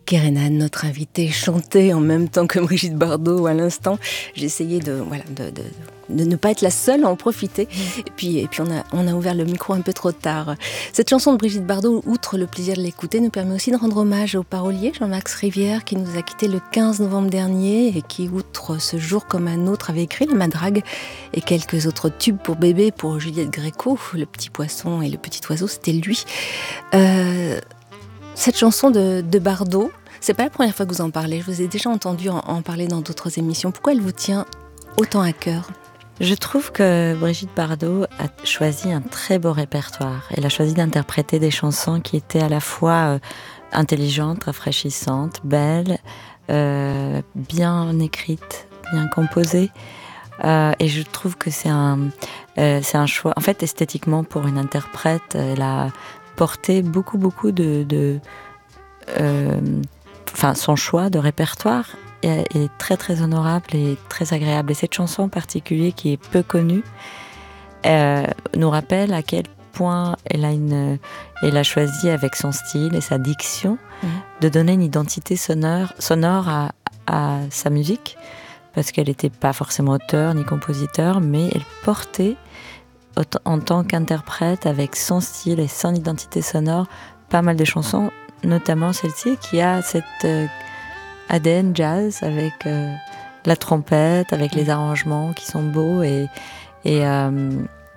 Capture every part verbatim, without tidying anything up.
Kerenan, notre invitée, chantait en même temps que Brigitte Bardot à l'instant. J'ai essayé de, voilà, de, de, de ne pas être la seule à en profiter. Et puis, et puis on, a, on a ouvert le micro un peu trop tard. Cette chanson de Brigitte Bardot, outre le plaisir de l'écouter, nous permet aussi de rendre hommage au parolier Jean-Max Rivière, qui nous a quittés le quinze novembre dernier et qui, outre ce jour comme un autre, avait écrit La Madrague et quelques autres tubes pour bébé, pour Juliette Gréco, Le Petit Poisson et Le Petit Oiseau, c'était lui. Euh, cette chanson de, de Bardot, c'est pas la première fois que vous en parlez, je vous ai déjà entendu en, en parler dans d'autres émissions. Pourquoi elle vous tient autant à cœur ? Je trouve que Brigitte Bardot a choisi un très beau répertoire. Elle a choisi d'interpréter des chansons qui étaient à la fois euh, intelligentes, rafraîchissantes, belles, euh, bien écrites, bien composées. Euh, et je trouve que c'est un, euh, c'est un choix. En fait, esthétiquement, pour une interprète, elle a porté beaucoup, beaucoup de... de euh, enfin, son choix de répertoire est très très honorable et très agréable. Et cette chanson en particulier, qui est peu connue, euh, nous rappelle à quel point elle a, une, elle a choisi, avec son style et sa diction, mmh. de donner une identité sonore, sonore à, à sa musique, parce qu'elle n'était pas forcément auteure ni compositeur, mais elle portait, en tant qu'interprète, avec son style et son identité sonore, pas mal de chansons, notamment celle-ci, qui a cette... Euh, A D N jazz, avec euh, la trompette, avec les arrangements qui sont beaux, et, et euh,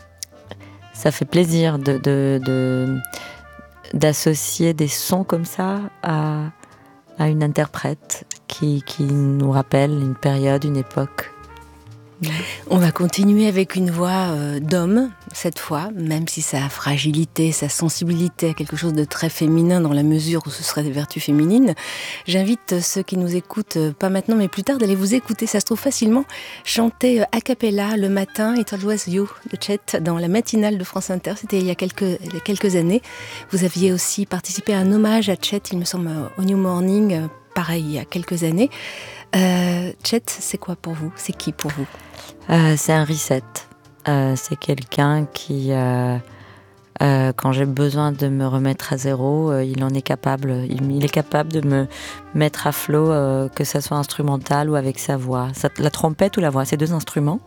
ça fait plaisir de, de, de, d'associer des sons comme ça à, à une interprète qui, qui nous rappelle une période, une époque. On va continuer avec une voix euh, d'homme, cette fois, même si sa fragilité, sa sensibilité a quelque chose de très féminin dans la mesure où ce serait des vertus féminines. J'invite ceux qui nous écoutent, euh, pas maintenant mais plus tard, d'aller vous écouter, ça se trouve facilement, chanter euh, a cappella le matin, It Was You de Chet, dans la matinale de France Inter, c'était il y a quelques, il y a quelques années. Vous aviez aussi participé à un hommage à Chet, il me semble, au New Morning, euh, pareil, il y a quelques années. Euh, Chet, c'est quoi pour vous ? C'est qui pour vous ? Euh, c'est un reset. Euh, c'est quelqu'un qui, euh, euh, quand j'ai besoin de me remettre à zéro, euh, il en est capable. Il, il est capable de me mettre à flot, euh, que ça soit instrumental ou avec sa voix. Ça, la trompette ou la voix, c'est deux instruments.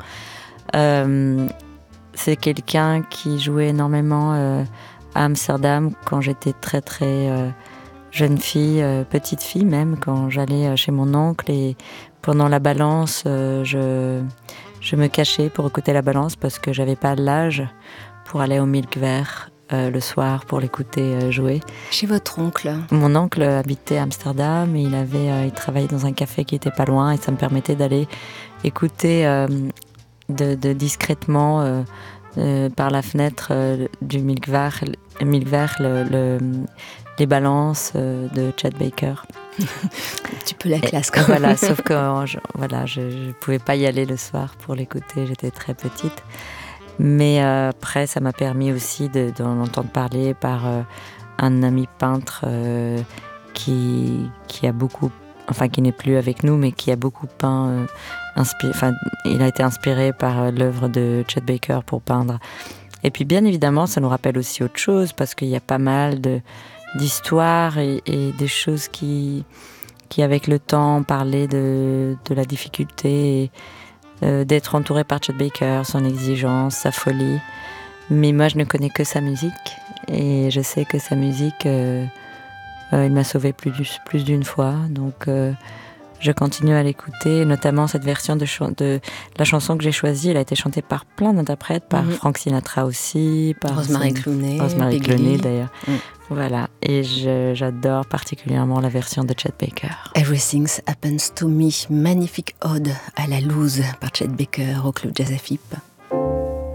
Euh, c'est quelqu'un qui jouait énormément euh, à Amsterdam quand j'étais très très euh, jeune fille, euh, petite fille même, quand j'allais chez mon oncle, et pendant la balance, euh, je... Je me cachais pour écouter la balance parce que j'avais pas l'âge pour aller au Milk Vert euh, le soir pour l'écouter euh, jouer. Chez votre oncle ? Mon oncle habitait à Amsterdam et il avait, euh, il travaillait dans un café qui était pas loin, et ça me permettait d'aller écouter euh, de, de discrètement euh, euh, par la fenêtre euh, du Milk Vert, Milk Vert le, le, les balances euh, de Chet Baker. Un petit peu la classe, quand même. Voilà, sauf que je, voilà, je ne pouvais pas y aller le soir pour l'écouter, j'étais très petite. Mais euh, après, ça m'a permis aussi de, d'en entendre parler par euh, un ami peintre euh, qui, qui a beaucoup, enfin qui n'est plus avec nous, mais qui a beaucoup peint. Euh, inspiré, enfin, il a été inspiré par euh, l'œuvre de Chet Baker pour peindre. Et puis, bien évidemment, ça nous rappelle aussi autre chose, parce qu'il y a pas mal de d'histoires et, et des choses qui, qui, avec le temps, parlaient de, de la difficulté et, euh, d'être entouré par Chet Baker, son exigence, sa folie. Mais moi, je ne connais que sa musique, et je sais que sa musique, euh, euh, il m'a sauvée plus, plus d'une fois. Donc, euh, je continue à l'écouter, notamment cette version de, ch- de la chanson que j'ai choisie. Elle a été chantée par plein d'interprètes, par mmh. Frank Sinatra aussi, par Rosemary Clooney, Rosemary Clooney d'ailleurs. Mmh. Voilà, et je, j'adore particulièrement la version de Chet Baker. Everything Happens to Me, magnifique ode à la loose par Chet Baker au Club Jazz Afip.